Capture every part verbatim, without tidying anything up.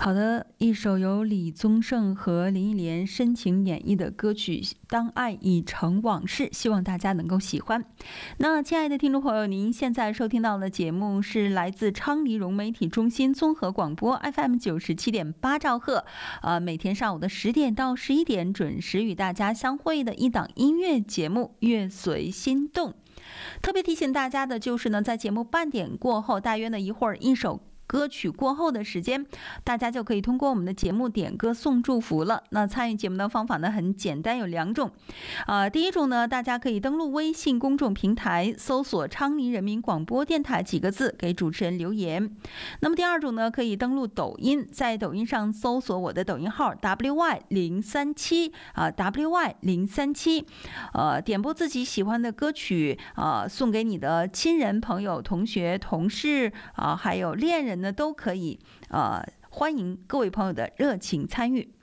好的，一首由李宗盛和林忆莲深情演绎的歌曲《当爱已成往事》，希望大家能够喜欢。那亲爱的听众朋友，您现在收听到的节目是来自昌黎融媒体中心综合广播 F M 九十七点八兆赫，呃，每天上午的十点到十一点准时与大家相会的一档音乐节目《乐随心动》。特别提醒大家的就是呢，在节目半点过后，大约呢一会儿一首歌曲过后的时间，大家就可以通过我们的节目点歌送祝福了。那参与节目的方法呢很简单，有两种。呃，第一种呢，大家可以登录微信公众平台，搜索昌黎人民广播电台几个字，给主持人留言。那么第二种呢，可以登录抖音，在抖音上搜索我的抖音号 W Y 零三七 啊 W Y 零三七，呃，点播自己喜欢的歌曲，呃，送给你的亲人、朋友、同学、同事啊、呃，还有恋人。那都可以，呃，欢迎各位朋友的热情参与。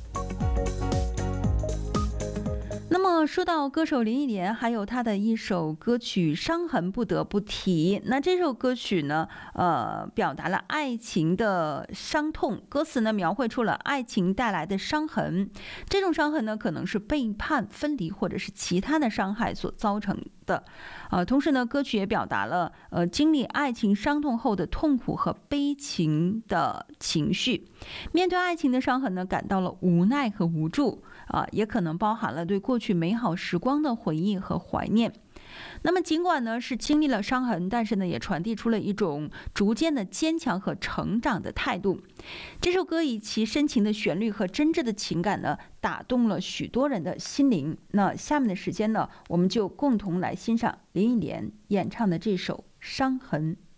那么说到歌手林忆莲，还有她的一首歌曲《伤痕》不得不提。那这首歌曲呢，呃，表达了爱情的伤痛，歌词呢描绘出了爱情带来的伤痕。这种伤痕呢，可能是背叛、分离，或者是其他的伤害所造成的。呃，同时呢，歌曲也表达了呃经历爱情伤痛后的痛苦和悲情的情绪。面对爱情的伤痕呢，感到了无奈和无助。啊、呃，也可能包含了对过去美好时光的回忆和怀念。那么尽管呢是经历了伤痕，但是呢也传递出了一种逐渐的坚强和成长的态度。这首歌以其深情的旋律和真挚的情感呢，打动了许多人的心灵。那下面的时间呢，我们就共同来欣赏林忆莲演唱的这首《伤痕》。